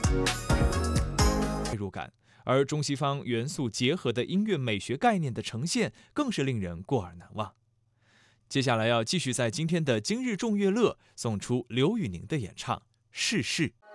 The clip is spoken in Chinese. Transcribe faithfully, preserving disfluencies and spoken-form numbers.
代入感。而中西方元素结合的音乐美学概念的呈现，更是令人过耳难忘。接下来要继续在今天的今日众乐乐送出刘宇宁的演唱《世事》。